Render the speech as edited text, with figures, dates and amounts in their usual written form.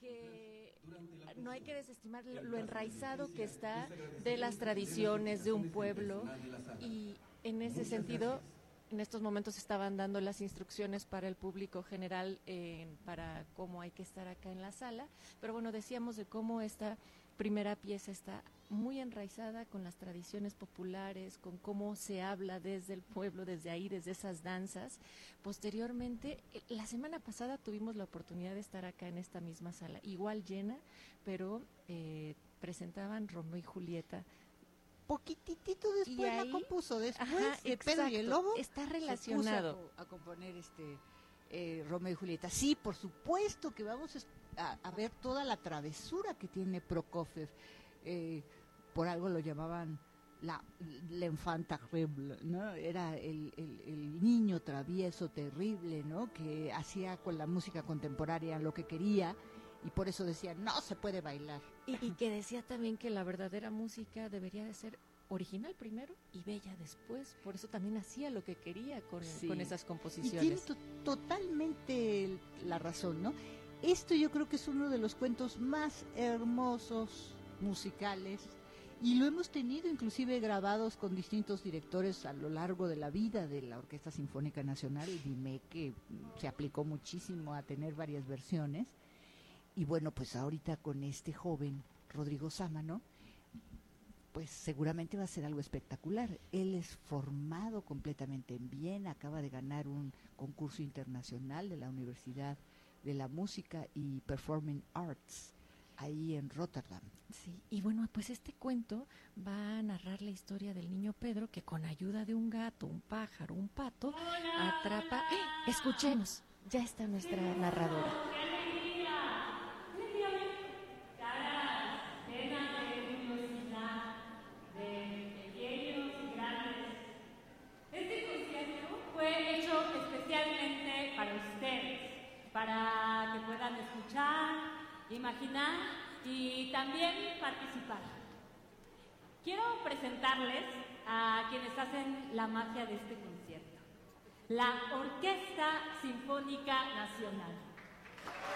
que no hay que desestimar lo enraizado que está de las tradiciones de un pueblo, y en ese sentido en estos momentos estaban dando las instrucciones para el público general para cómo hay que estar acá en la sala, pero bueno, decíamos de cómo esta primera pieza está muy enraizada con las tradiciones populares, con cómo se habla desde el pueblo, desde ahí, desde esas danzas. Posteriormente, la semana pasada tuvimos la oportunidad de estar acá en esta misma sala, igual llena, pero presentaban Romeo y Julieta. Poquitito después y ahí, la compuso, después ajá, de Pedro y el Lobo. Está relacionado. Se puso a componer Romeo y Julieta. Sí, por supuesto que vamos a ver toda la travesura que tiene Prokofiev. Por algo lo llamaban l'enfant terrible, ¿no? Era el niño travieso, terrible, ¿no? Que hacía con la música contemporánea lo que quería. Y por eso decía, no se puede bailar. Y que decía también que la verdadera música debería de ser original primero y bella después. Por eso también hacía lo que quería con esas composiciones. Y tiene totalmente la razón, ¿no? Esto yo creo que es uno de los cuentos más hermosos musicales. Y lo hemos tenido inclusive grabados con distintos directores a lo largo de la vida de la Orquesta Sinfónica Nacional. Dime que se aplicó muchísimo a tener varias versiones. Y bueno, pues ahorita con este joven, Rodrigo Sámano, pues seguramente va a ser algo espectacular. Él es formado completamente en Viena, acaba de ganar un concurso internacional de la Universidad de la Música y Performing Arts, ahí en Rotterdam. Sí, y bueno, pues este cuento va a narrar la historia del niño Pedro que con ayuda de un gato, un pájaro, un pato, atrapa... ¡Eh! Escuchemos, ya está nuestra narradora. Fue hecho especialmente para ustedes, para que puedan escuchar, imaginar y también participar. Quiero presentarles a quienes hacen la magia de este concierto, la Orquesta Sinfónica Nacional.